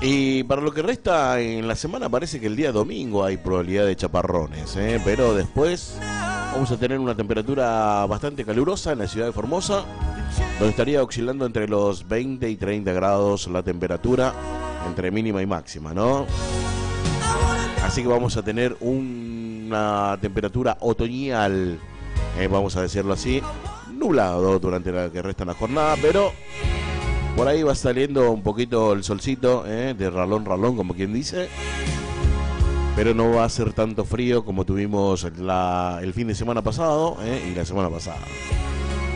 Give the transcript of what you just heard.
Y para lo que resta en la semana parece que el día domingo hay probabilidad de chaparrones, pero después vamos a tener una temperatura bastante calurosa en la ciudad de Formosa, donde estaría oscilando entre los 20 y 30 grados la temperatura, entre mínima y máxima, ¿no? Así que vamos a tener una temperatura otoñal, vamos a decirlo así, nublado durante la que resta la jornada, pero por ahí va saliendo un poquito el solcito, de ralón, como quien dice. Pero no va a ser tanto frío como tuvimos el fin de semana pasado, y la semana pasada.